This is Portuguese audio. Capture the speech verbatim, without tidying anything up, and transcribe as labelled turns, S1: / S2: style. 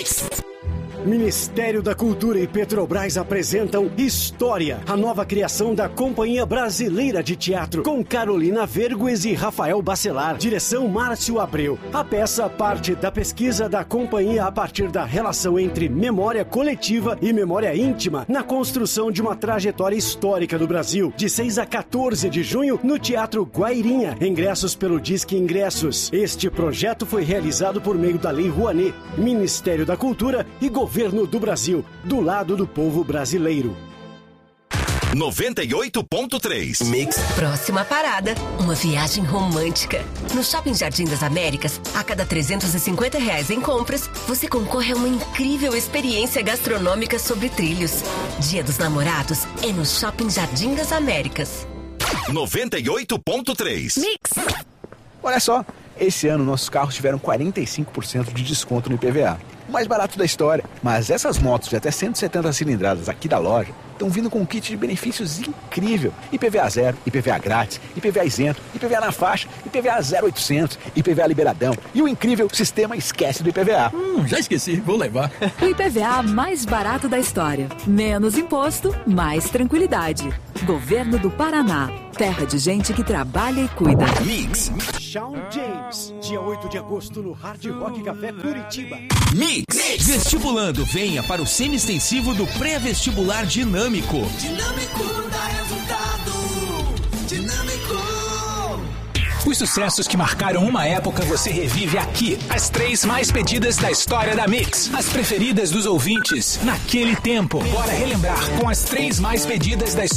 S1: Mix.
S2: Ministério da Cultura e Petrobras apresentam História, a nova criação da Companhia Brasileira de Teatro, com Carolina Vergues e Rafael Bacelar. Direção Márcio Abreu. A peça parte da pesquisa da companhia a partir da relação entre memória coletiva e memória íntima na construção de uma trajetória histórica do Brasil. De seis a quatorze de junho, no Teatro Guairinha. Ingressos pelo Disque Ingressos. Este projeto foi realizado por meio da Lei Rouanet, Ministério da Cultura e Governo Governo do Brasil, do lado do povo brasileiro.
S1: noventa e oito ponto três
S3: Mix.
S4: Próxima parada, uma viagem romântica. No Shopping Jardim das Américas, a cada trezentos e cinquenta reais em compras, você concorre a uma incrível experiência gastronômica sobre trilhos. Dia dos Namorados é no Shopping Jardim das Américas.
S1: noventa e oito ponto três
S4: Mix.
S5: Olha só, esse ano nossos carros tiveram quarenta e cinco por cento de desconto no I P V A. O mais barato da história. Mas essas motos de até cento e setenta cilindradas aqui da loja estão vindo com um kit de benefícios incrível. I P V A zero, I P V A grátis, I P V A isento, I P V A na faixa, I P V A zero oitocentos, I P V A liberadão e o incrível sistema Esquece do I P V A.
S3: Hum, já esqueci, vou levar.
S6: O I P V A mais barato da história. Menos imposto, mais tranquilidade. Governo do Paraná. Terra de gente que trabalha e cuida.
S1: Mix.
S2: Shawn James, dia oito de agosto no Hard Rock Café Curitiba.
S1: Mix.
S7: Mix. Vestibulando, venha para o semi-extensivo do pré-vestibular dinâmico.
S8: Dinâmico dá resultado. Dinâmico.
S9: Os sucessos que marcaram uma época você revive aqui. As três mais pedidas da história da Mix. As preferidas dos ouvintes naquele tempo. Bora relembrar com as três mais pedidas da história.